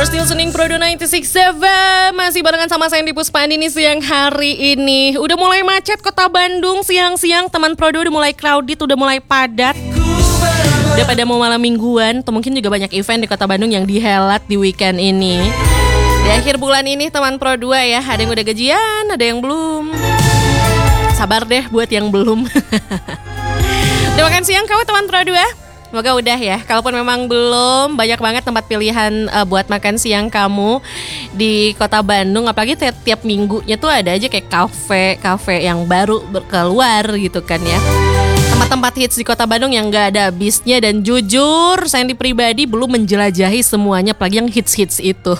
Still listening Prodo 96.7. Masih barengan sama saya di Puspa Andini siang hari ini. Udah mulai macet kota Bandung siang-siang. Teman Prodo udah mulai crowded, udah mulai padat. Udah pada mau malam mingguan. Atau mungkin juga banyak event di kota Bandung yang dihelat di weekend ini. Di akhir bulan ini teman Pro 2 ya. Ada yang udah gajian, ada yang belum. Sabar deh buat yang belum. Udah makan siang kau teman Pro 2? Semoga udah ya. Kalaupun memang belum, banyak banget tempat pilihan buat makan siang kamu di kota Bandung. Apalagi tiap minggunya tuh ada aja kayak kafe yang baru keluar gitu kan ya. Tempat-tempat hits di kota Bandung yang gak ada habisnya. Dan jujur, saya pribadi belum menjelajahi semuanya, apalagi yang hits-hits itu.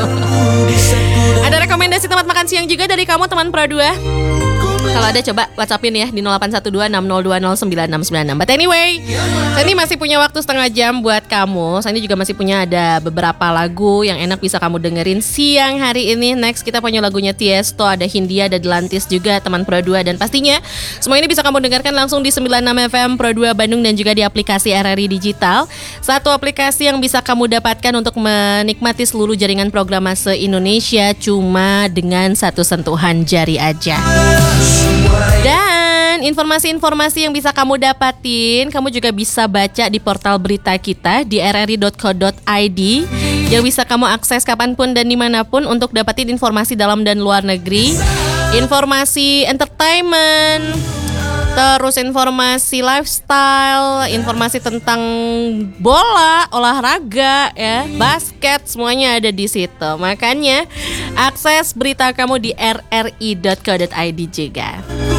Ada rekomendasi tempat makan siang juga dari kamu teman Pro 2? Kalau ada coba WhatsAppin ya di 081260209696. But anyway, saya ini masih punya waktu setengah jam buat kamu. Saya ini juga masih punya ada beberapa lagu yang enak bisa kamu dengerin siang hari ini. Next kita punya lagunya Tiesto, ada Hindia, ada Delantis juga teman Pro 2. Dan pastinya semua ini bisa kamu dengarkan langsung di 96 FM Pro 2 Bandung dan juga di aplikasi RRI Digital. Satu aplikasi yang bisa kamu dapatkan untuk menikmati seluruh jaringan program se-Indonesia cuma dengan satu sentuhan jari aja. Dan informasi-informasi yang bisa kamu dapatin, kamu juga bisa baca di portal berita kita di rri.co.id yang bisa kamu akses kapanpun dan dimanapun untuk dapatin informasi dalam dan luar negeri, informasi entertainment, terus informasi lifestyle, informasi tentang bola, olahraga ya, basket, semuanya ada di situ. Makanya akses berita kamu di rri.co.id juga.